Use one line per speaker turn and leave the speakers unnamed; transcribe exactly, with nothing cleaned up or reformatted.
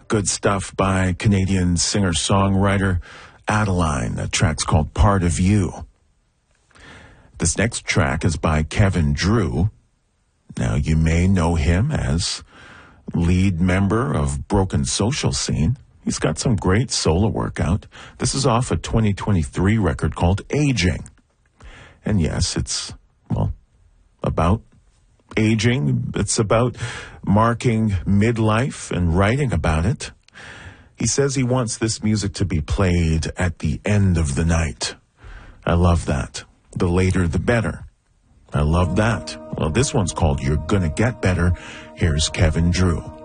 Good stuff by Canadian singer-songwriter Adeline. The track's called Part of You. This next track is by Kevin Drew. Now, you may know him as lead member of Broken Social Scene. He's got some great solo work out. This is off a twenty twenty-three record called Aging. And yes, it's, well, about aging. It's about marking midlife and writing about it. He says he wants this music to be played at the end of the night. I love that. The later, the better. I love that. Well, this one's called You're Gonna Get Better. Here's Kevin Drew.